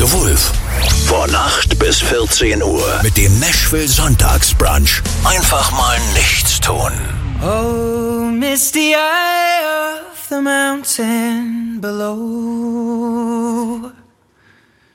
The Wolf. Von 8 bis 14 Uhr mit dem Nashville Sonntagsbrunch. Einfach mal nichts tun. Oh, misty eye of the mountain below.